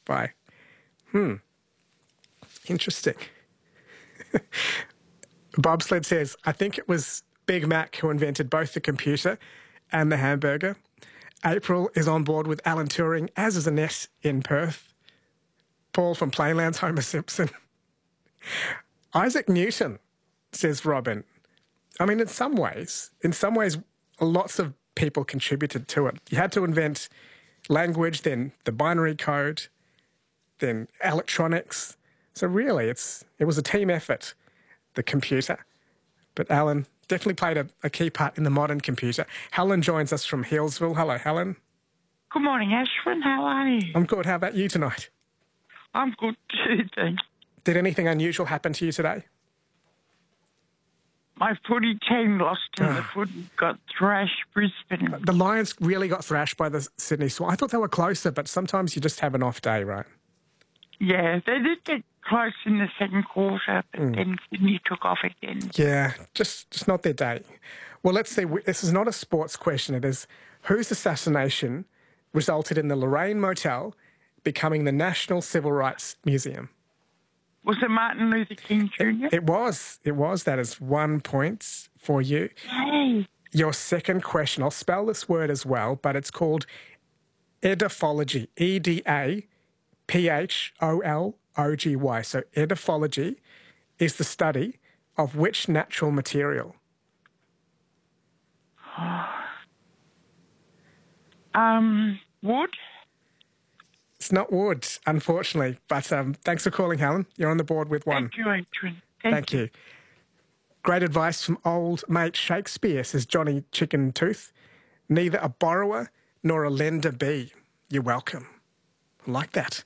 by. Interesting. Bobsled says, I think it was Big Mac who invented both the computer and the hamburger. April is on board with Alan Turing, as is Annette in Perth. Paul from Plainlands, Homer Simpson. Isaac Newton, says Robin. I mean, in some ways, lots of people contributed to it. You had to invent language, then the binary code, then electronics. So really, it was a team effort, the computer. But Alan definitely played a key part in the modern computer. Helen joins us from Healesville. Hello, Helen. Good morning, Ashwin. How are you? I'm good. How about you tonight? I'm good too, thanks. Did anything unusual happen to you today? My footy team lost in the footy, got thrashed Brisbane. The Lions really got thrashed by the Sydney Swans. I thought they were closer, but sometimes you just have an off day, right? Yeah, they did get close in the second quarter, but then Sydney took off again. Yeah, just not their day. Well, let's see. This is not a sports question. It is whose assassination resulted in the Lorraine Motel becoming the National Civil Rights Museum? Was it Martin Luther King Jr.? It was. That is 1 point for you. Hey. Your second question, I'll spell this word as well, but it's called edaphology, E-D-A-P-H-O-L-O-G-Y. So edaphology is the study of which natural material? Wood? It's not wood, unfortunately, but thanks for calling, Helen. You're on the board with one. Thank you, Adrian. Thank you. Great advice from old mate Shakespeare, says Johnny Chicken Tooth. Neither a borrower nor a lender be. You're welcome. I like that.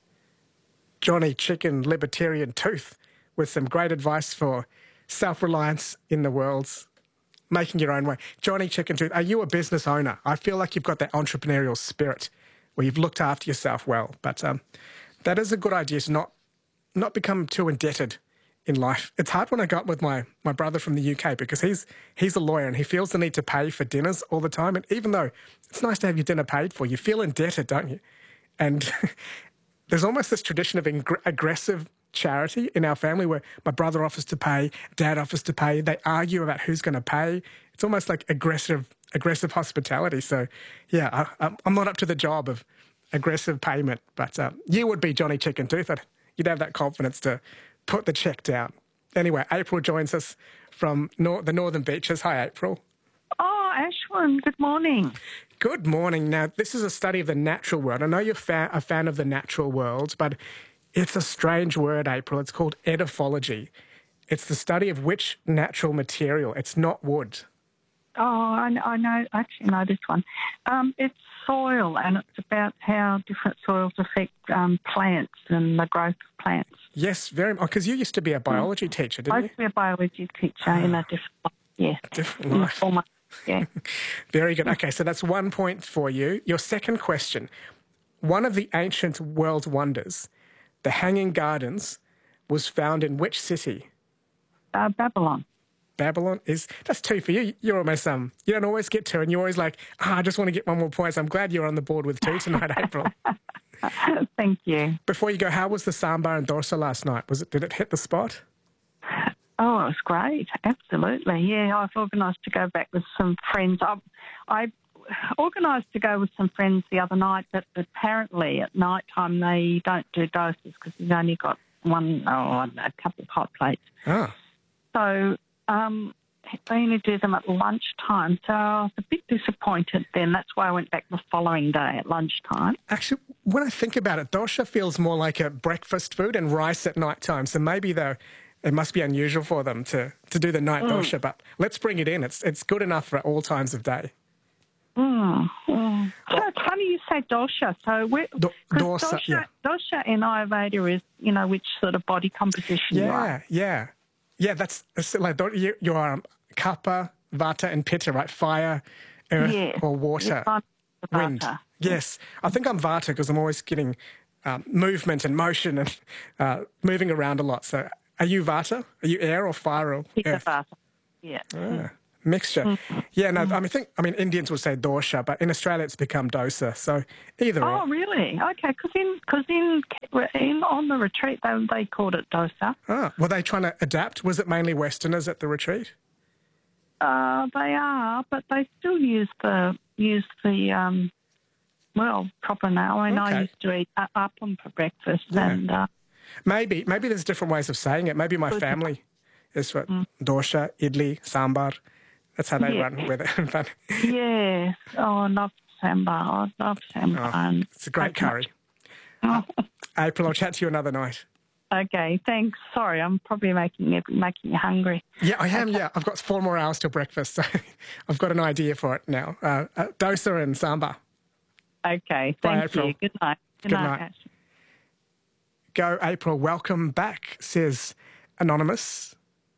Johnny Chicken Libertarian Tooth with some great advice for self-reliance in the world's making your own way. Johnny Chicken Tooth, are you a business owner? I feel like you've got that entrepreneurial spirit where you've looked after yourself well. But that is a good idea to not become too indebted in life. It's hard when I go up with my brother from the UK because he's a lawyer and he feels the need to pay for dinners all the time. And even though it's nice to have your dinner paid for, you feel indebted, don't you? And there's almost this tradition of aggressive charity in our family where my brother offers to pay, dad offers to pay. They argue about who's going to pay. It's almost like aggressive hospitality. So, yeah, I'm not up to the job of aggressive payment, but you would be Johnny Chicken Tooth. You'd have that confidence to put the check down. Anyway, April joins us from the Northern Beaches. Hi, April. Oh, Ashwin, good morning. Good morning. Now, this is a study of the natural world. I know you're a fan of the natural world, but it's a strange word, April. It's called edaphology. It's the study of which natural material. It's not wood. Oh, I know. I actually know this one. It's soil, and it's about how different soils affect plants and the growth of plants. Yes, very much. Because you used to be a biology teacher, didn't you? I used to be a biology teacher in a different life. Yeah. Different life. Yeah. Very good. Okay, so that's 1 point for you. Your second question. One of the ancient world wonders, the Hanging Gardens, was found in which city? Babylon. Babylon that's 2 for you. You're almost you don't always get 2, and you're always like, I just want to get 1 more point. So I'm glad you're on the board with 2 tonight, April. Thank you. Before you go, how was the Samba and Dorsa last night? Did it hit the spot? Oh, it was great. Absolutely. Yeah, I've organised to go back with some friends. I organised to go with some friends the other night, but apparently at night time they don't do doses because they've only got a couple of hot plates. Ah. So they only do them at lunchtime. So I was a bit disappointed then. That's why I went back the following day at lunchtime. Actually, when I think about it, dosha feels more like a breakfast food and rice at night time. So maybe it must be unusual for them to do the night dosha, but let's bring it in. It's good enough for all times of day. So it's funny you say dosha. So dosha in Ayurveda is, which sort of body composition you are. Yeah. That's like you are kapha, vata, and pitta, right? Fire, earth, or water, wind. Yes, I think I'm vata because I'm always getting movement and motion and moving around a lot. So, are you vata? Are you air or fire or Pitta earth? vata. Yeah. Mixture. Yeah, no, I mean, Indians would say dosha, but in Australia it's become dosa. So either Oh, or. really? Okay, because on the retreat they called it dosa. Ah, were they trying to adapt? Was it mainly Westerners at the retreat? They are, but they still use the proper now. I mean, Okay. I used to eat appam for breakfast, Yeah. and Maybe there's different ways of saying it. Maybe my family is what dosha, idli, sambar. That's how they Yeah. run with it. But yes, I love sambar. I love sambar. and it's a great curry. Oh, April, I'll chat to you another night. okay, thanks. Sorry, I'm probably making you hungry. Yeah, I am. Yeah, I've got 4 more hours till breakfast, so I've got an idea for it now. Dosa and sambar. Okay, Bye, thank April. you. Good night. Good night. Ashley. Go, April. Welcome back, says Anonymous.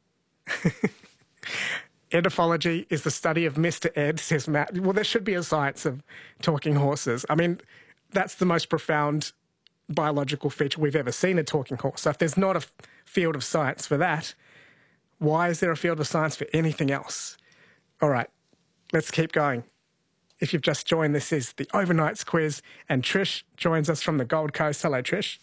Edifology is the study of Mr. Ed, says Matt. Well, there should be a science of talking horses. I mean, that's the most profound biological feature we've ever seen, a talking horse. So if there's not a field of science for that, why is there a field of science for anything else? All right, let's keep going. If you've just joined, this is the Overnights quiz, and Trish joins us from the Gold Coast. Hello, Trish.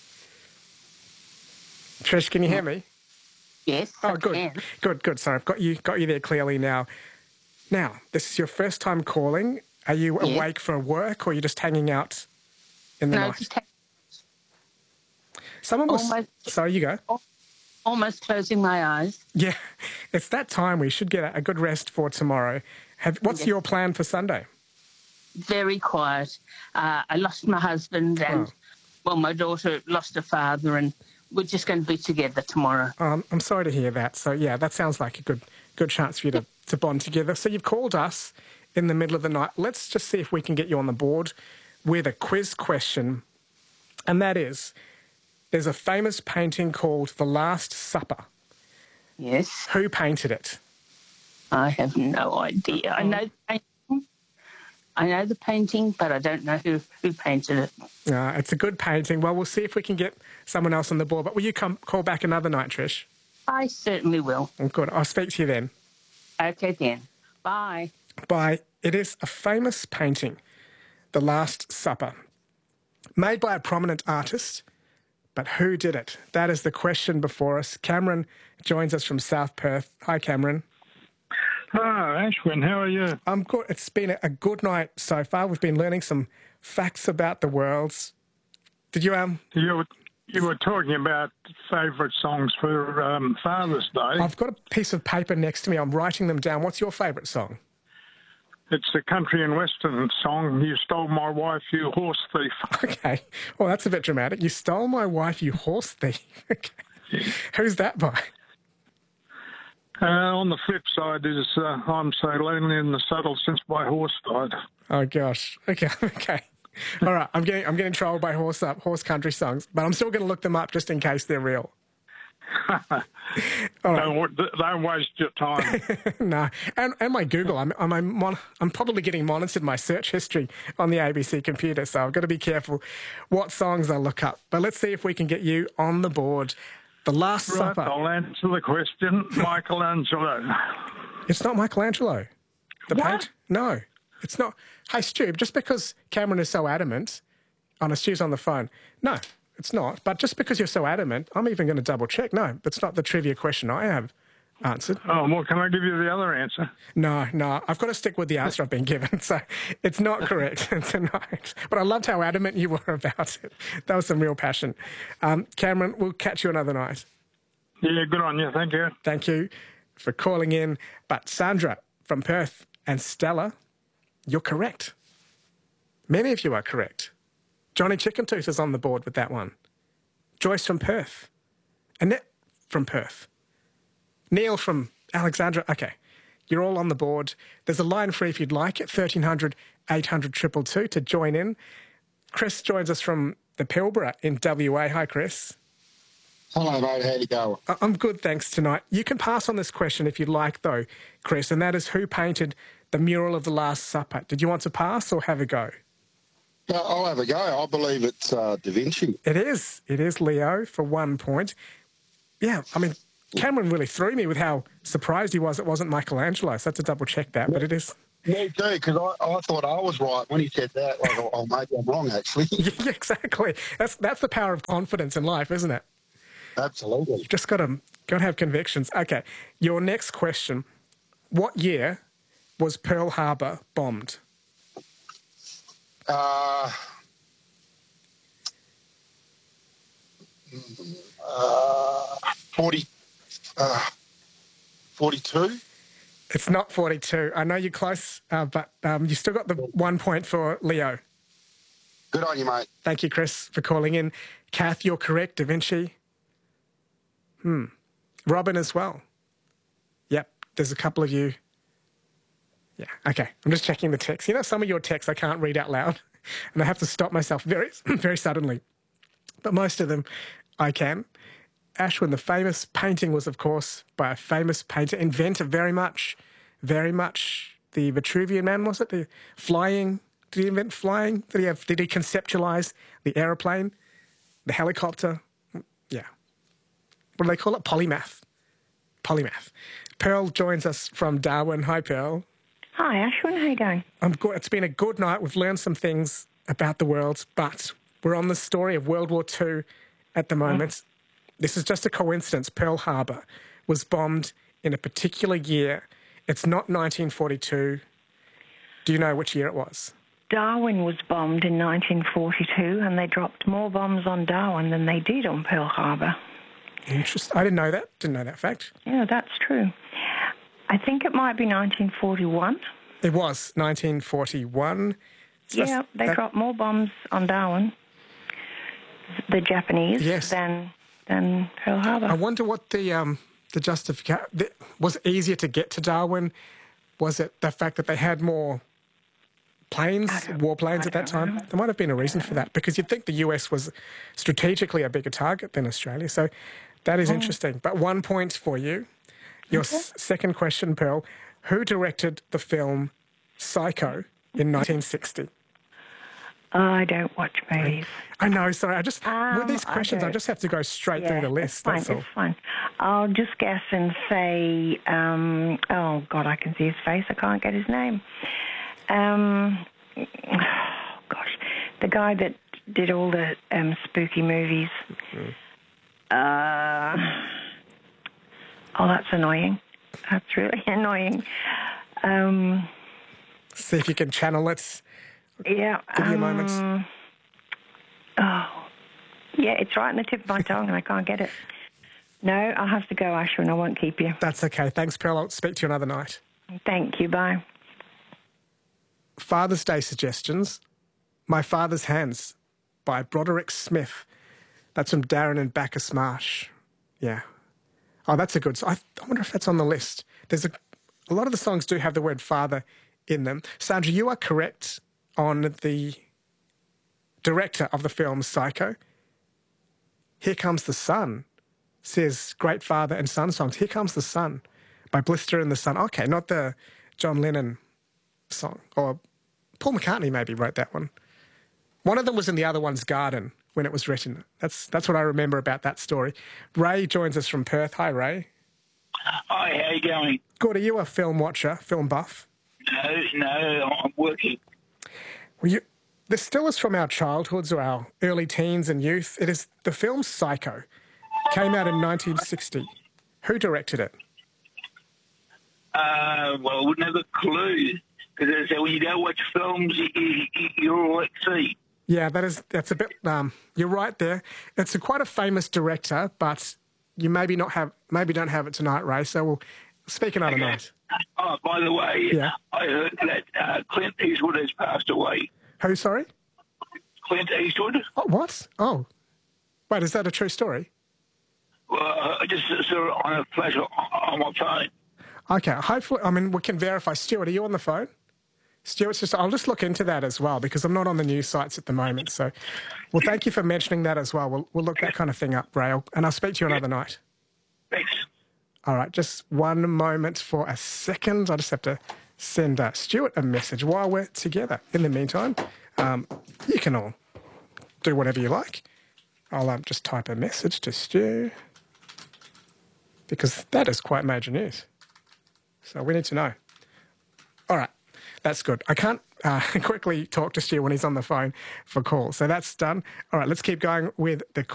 Trish, can you hear me? Yes. Oh, I good. can. Good. Sorry, I've got you there clearly now. Now, this is your first time calling. Are you Yeah. awake for work, or are you just hanging out in the No, night? just Someone was. almost- Sorry, you go. almost closing my eyes. Yeah, it's that time. We should get a good rest for tomorrow. What's Yes. your plan for Sunday? Very quiet. I lost my husband, and my daughter lost her father, and we're just going to be together tomorrow. I'm sorry to hear that. So, yeah, that sounds like a good chance for you to bond together. So you've called us in the middle of the night. Let's just see if we can get you on the board with a quiz question. And that is, there's a famous painting called The Last Supper. Yes. Who painted it? I have no idea. I know the painting. I know the painting, but I don't know who painted it. It's a good painting. Well, we'll see if we can get someone else on the board. But will you call back another night, Trish? I certainly will. Oh, good. I'll speak to you then. Okay, then. Bye. By it is a famous painting, The Last Supper, made by a prominent artist, but who did it? That is the question before us. Cameron joins us from South Perth. Hi, Cameron. Oh, Ashwin, how are you? I'm good. It's been a good night so far. We've been learning some facts about the world. Did you You were talking about favourite songs for Father's Day. I've got a piece of paper next to me. I'm writing them down. What's your favourite song? It's a country and western song, You Stole My Wife, You Horse Thief. Okay. Well, that's a bit dramatic. You stole my wife, you horse thief. Okay. Who's that by? On the flip side is I'm So Lonely in the Saddle Since My Horse Died. Oh gosh. Okay. All right. I'm getting trolled by horse country songs, but I'm still going to look them up just in case they're real. All right. Don't waste your time. No. And my Google, I'm probably getting monitored my search history on the ABC computer, so I've got to be careful what songs I look up. But let's see if we can get you on the board. The Last Right, Supper. I'll answer the question. Michelangelo. It's not Michelangelo. The What? paint? No, it's not. Hey, Stu, just because Cameron is so adamant, Stu's on the phone. No, it's not. But just because you're so adamant, I'm even going to double check. No, that's not the trivia question I have answered. Oh, well, can I give you the other answer? No, I've got to stick with the answer I've been given. So it's not correct tonight. But I loved how adamant you were about it. That was some real passion. Cameron, we'll catch you another night. Yeah, good on you. Thank you. Thank you for calling in. But Sandra from Perth and Stella, you're correct. Many of you are correct. Johnny Chickentooth is on the board with that one. Joyce from Perth. Annette from Perth. Neil from Alexandra. Okay, you're all on the board. There's a line free if you'd like it, 1300 800 222 to join in. Chris joins us from the Pilbara in WA. Hi, Chris. Hello, mate. How you going? I'm good, thanks, tonight. You can pass on this question if you'd like, though, Chris, and that is who painted the mural of the Last Supper? Did you want to pass or have a go? I'll have a go. I believe it's Da Vinci. It is. It is Leo for 1 point. Yeah, I mean, Cameron really threw me with how surprised he was it wasn't Michelangelo. So I had to double check that, but it is. Me too, because I thought I was right when he said that. Like, oh, maybe I'm wrong, actually. Yeah, exactly. That's the power of confidence in life, isn't it? Absolutely. You've just got to have convictions. Okay, your next question. What year was Pearl Harbor bombed? 42. It's not 42. I know you're close, but you still got the 1 point for Leo. Good on you, mate. Thank you, Chris, for calling in. Kath, you're correct. Da Vinci. Robin as well. Yep, there's a couple of you. Yeah, okay. I'm just checking the text. You know, some of your texts I can't read out loud, and I have to stop myself very, very suddenly. But most of them I can. Ashwin, the famous painting was, of course, by a famous painter, inventor very much, the Vitruvian Man, was it? The flying, did he invent flying? Did he conceptualise the aeroplane, the helicopter? Yeah. What do they call it? Polymath. Pearl joins us from Darwin. Hi, Pearl. Hi, Ashwin. How you going? I'm good. It's been a good night. We've learned some things about the world, but we're on the story of World War II at the moment. This is just a coincidence. Pearl Harbor was bombed in a particular year. It's not 1942. Do you know which year it was? Darwin was bombed in 1942, and they dropped more bombs on Darwin than they did on Pearl Harbor. Interesting. I didn't know that. Didn't know that fact. Yeah, that's true. I think it might be 1941. It was 1941. So yeah, they dropped more bombs on Darwin, the Japanese, than Pearl Harbor. I wonder what the justification was. It easier to get to Darwin? Was it the fact that they had more planes, warplanes at that time? There might have been a reason for that, because you'd think the US was strategically a bigger target than Australia. So that is interesting. But 1 point for you. Your second question, Pearl. Who directed the film Psycho in 1960? I don't watch movies. I know, sorry. With these questions, I just have to go straight through the list. It's fine. I'll just guess and say, oh, God, I can see his face. I can't get his name. The guy that did all the spooky movies. Oh, that's annoying. That's really annoying. See if you can channel it. Yeah. Give you a moment. Oh, yeah, it's right on the tip of my tongue and I can't get it. No, I'll have to go, Ashwin. I won't keep you. That's okay. Thanks, Pearl. I'll speak to you another night. Thank you. Bye. Father's Day suggestions. My Father's Hands by Broderick Smith. That's from Darren and Bacchus Marsh. Yeah. Oh, that's a good song. I wonder if that's on the list. There's a lot of the songs do have the word father in them. Sandra, you are correct on the director of the film Psycho. Here Comes the Sun says great father and son songs. Here Comes the Sun by Blister and the Sun. Okay, not the John Lennon song. Or Paul McCartney maybe wrote that one. One of them was in the other one's garden when it was written. That's what I remember about that story. Ray joins us from Perth. Hi, Ray. Hi, how you going? Good. Are you a film watcher, film buff? No, I'm working. Well, this still is from our childhoods or our early teens and youth. It is the film Psycho. Came out in 1960. Who directed it? Well, I wouldn't have a clue. Because when you go watch films, you're all at sea. Yeah, that's a bit. You're right there. It's quite a famous director, but you maybe don't have it tonight, Ray. So we'll speak another night. Oh, by the way, I heard that Clint Eastwood has passed away. Who? Sorry. Clint Eastwood. Oh, what? Oh, wait. Is that a true story? Well, I just saw it on a flash on my phone. Okay. Hopefully, we can verify. Stuart, are you on the phone? Stuart's I'll just look into that as well because I'm not on the news sites at the moment. So, well, thank you for mentioning that as well. We'll look that kind of thing up, Ray, and I'll speak to you another night. Thanks. All right, just one moment for a second. I just have to send Stuart a message while we're together. In the meantime, you can all do whatever you like. I'll just type a message to Stu. Because that is quite major news. So we need to know. All right, that's good. I can't quickly talk to Stu when he's on the phone for calls. So that's done. All right, let's keep going with the